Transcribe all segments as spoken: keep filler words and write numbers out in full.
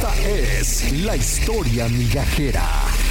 Esta es la historia migajera.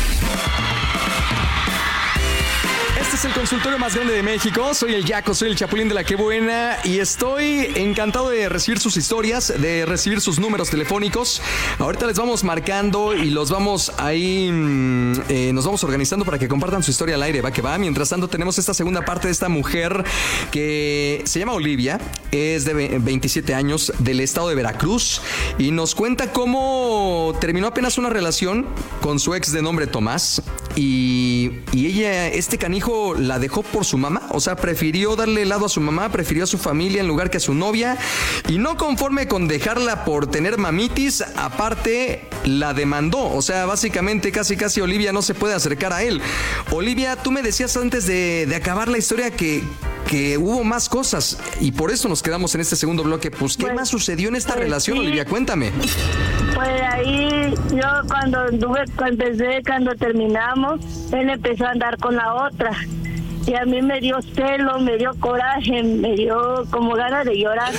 Este es el consultorio más grande de México. Soy el Yaco, soy el Chapulín de la Que Buena y estoy encantado de recibir sus historias, de recibir sus números telefónicos. Ahorita les vamos marcando y los vamos ahí, eh, nos vamos organizando para que compartan su historia al aire, va que va. Mientras tanto tenemos esta segunda parte de esta mujer que se llama Olivia, es de veintisiete años, del estado de Veracruz y nos cuenta cómo terminó apenas una relación con su ex de nombre Tomás y, y ella, este canijo, la dejó por su mamá, o sea, prefirió darle helado a su mamá, prefirió a su familia en lugar que a su novia y no conforme con dejarla por tener mamitis, aparte la demandó, o sea, básicamente casi casi Olivia no se puede acercar a él. Olivia, tú me decías antes de, de acabar la historia que, que hubo más cosas y por eso nos quedamos en este segundo bloque. Pues, ¿qué pues, más sucedió en esta pues, relación, sí. Olivia? Cuéntame. Pues ahí yo cuando anduve, cuando empecé, cuando terminamos, él empezó a andar con la otra. Y a mí me dio celo, me dio coraje, me dio como ganas de llorar.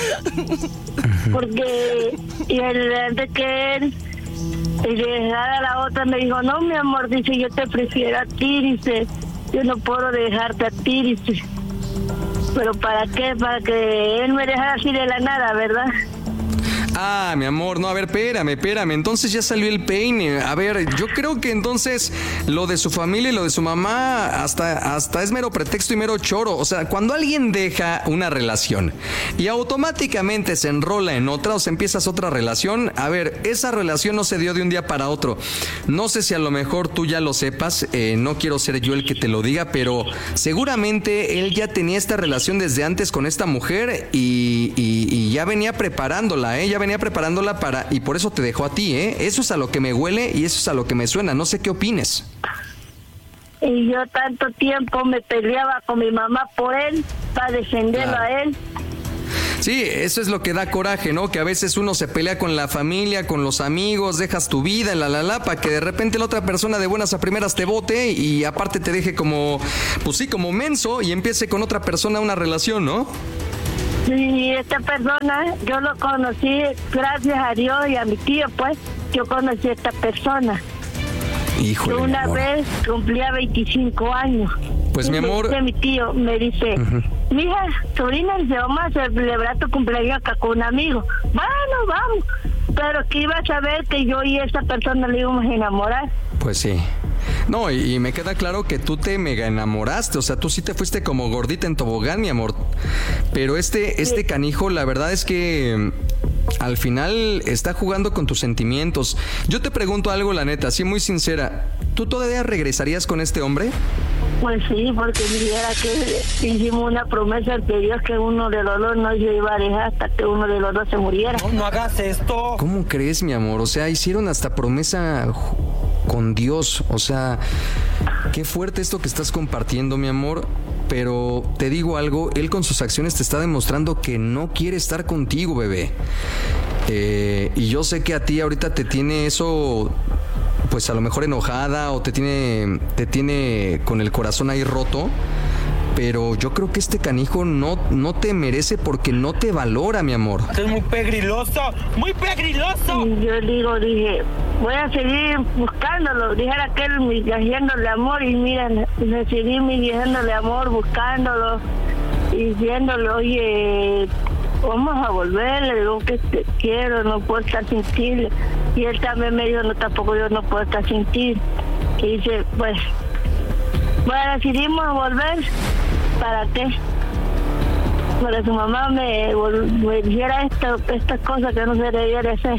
Porque y el de que él y dejar a la otra me dijo, no, mi amor, dice, yo te prefiero a ti, dice, yo no puedo dejarte a ti, dice. Pero ¿para qué? Para que él me dejara así de la nada, ¿verdad? Ah, mi amor, no, a ver, espérame, espérame, entonces ya salió el peine. A ver, yo creo que entonces lo de su familia y lo de su mamá hasta, hasta es mero pretexto y mero choro. O sea, cuando alguien deja una relación y automáticamente se enrola en otra o se empieza otra relación, a ver, esa relación no se dio de un día para otro. No sé si a lo mejor tú ya lo sepas, eh, no quiero ser yo el que te lo diga, pero seguramente él ya tenía esta relación desde antes con esta mujer y, y, y ya venía preparándola, ¿eh? Ya venía preparándola para, y por eso te dejó a ti, ¿eh? Eso es a lo que me huele y eso es a lo que me suena. No sé qué opines. Y yo tanto tiempo me peleaba con mi mamá por él, para defenderlo claro. a él. Sí, eso es lo que da coraje, ¿no? Que a veces uno se pelea con la familia, con los amigos, dejas tu vida, la la la, para que de repente la otra persona de buenas a primeras te bote y aparte te deje como, pues sí, como menso y empiece con otra persona una relación, ¿no? Y esta persona, yo lo conocí gracias a Dios y a mi tío, pues, yo conocí a esta persona. Híjole, yo una mi amor. vez cumplía veinticinco años. Pues, y mi amor... Me dice, mi tío me dice, uh-huh. mija, sobrina, dice, vamos a celebrar tu cumpleaños acá con un amigo. Bueno, vamos. Pero que iba a saber que yo y esa persona le íbamos a enamorar. Pues sí. No, y, y me queda claro que tú te mega enamoraste, o sea, tú sí te fuiste como gordita en tobogán, mi amor. Pero este, este sí. canijo, la verdad es que al final está jugando con tus sentimientos. Yo te pregunto algo, la neta, así muy sincera, ¿tú todavía regresarías con este hombre? Pues sí, porque dijera que hicimos una promesa ante Dios que uno de los dos no se iba a dejar hasta que uno de los dos se muriera. No, no hagas esto. ¿Cómo crees, mi amor? O sea, hicieron hasta promesa con Dios. O sea, qué fuerte esto que estás compartiendo, mi amor. Pero te digo algo, él con sus acciones te está demostrando que no quiere estar contigo, bebé. Eh, y yo sé que a ti ahorita te tiene eso... pues a lo mejor enojada o te tiene te tiene con el corazón ahí roto, pero yo creo que este canijo no, no te merece porque no te valora, mi amor. Es muy pegriloso, muy pegriloso. Y yo digo, dije, voy a seguir buscándolo, dijera aquel migajeándole amor y mira, me seguí migajeándole amor, buscándolo y diciéndole, oye, vamos a volver, le digo que te quiero, no puedo estar sin ti. Y él también me dijo, no, tampoco yo no puedo estar sin ti. Y dice, pues, bueno, decidimos volver, ¿para qué? Para que su mamá me, me dijera esto, estas cosas que no se debía de hacer.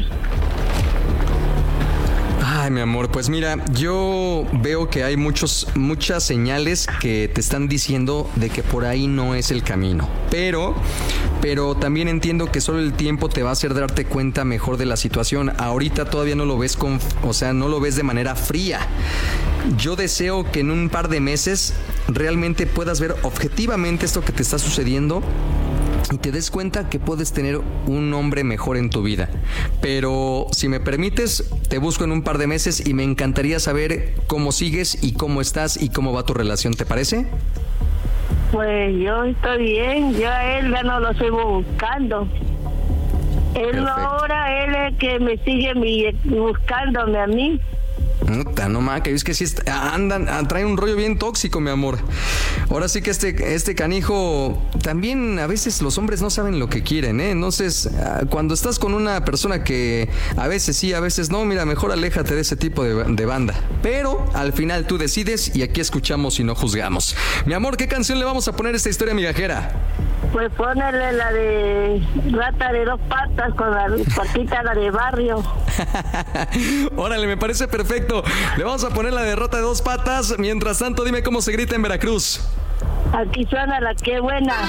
Ay, mi amor, pues mira, yo veo que hay muchos, muchas señales que te están diciendo de que por ahí no es el camino. Pero, pero también entiendo que solo el tiempo te va a hacer darte cuenta mejor de la situación. Ahorita todavía no lo ves con, o sea, no lo ves de manera fría. Yo deseo que en un par de meses realmente puedas ver objetivamente esto que te está sucediendo y te des cuenta que puedes tener un hombre mejor en tu vida. Pero si me permites, te busco en un par de meses y me encantaría saber cómo sigues y cómo estás y cómo va tu relación, ¿te parece? Pues yo estoy bien, yo a él ya no lo sigo buscando. Él Perfecto. ahora, él es el que me sigue mi- buscándome a mí. Puta, no mames, es que sí est- andan, ah, traen un rollo bien tóxico, mi amor. Ahora sí que este, este canijo, también a veces los hombres no saben lo que quieren, ¿eh? Entonces, ah, cuando estás con una persona que a veces sí, a veces no, mira, mejor aléjate de ese tipo de, de banda. Pero al final tú decides y aquí escuchamos y no juzgamos. Mi amor, ¿qué canción le vamos a poner a esta historia migajera? Pues ponerle la de rata de dos patas con la patita, la de barrio. Órale, me parece perfecto. Le vamos a poner la derrota de dos patas. Mientras tanto, dime cómo se grita en Veracruz. Aquí suena la que buena.